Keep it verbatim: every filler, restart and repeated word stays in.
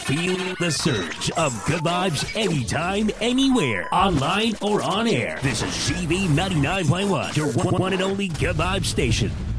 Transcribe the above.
Feel the surge of good vibes anytime, anywhere, online or on air. This is Z B ninety-nine point one, your one and only good vibes station.